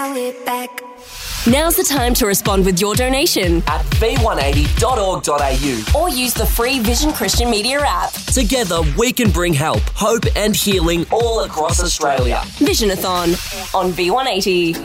now we're back. Now's the time to respond with your donation at v180.org.au or use the free Vision Christian Media app. Together, we can bring help, hope and healing all across Australia. Visionathon on V180.